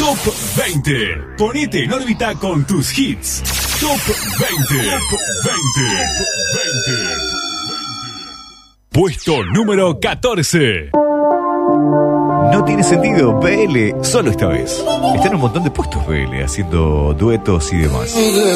Top 20. Ponete en órbita con tus hits. Top 20. Top 20. Puesto número 14. No tiene sentido, PL, solo esta vez. Está en un montón de puestos PL, haciendo duetos y demás.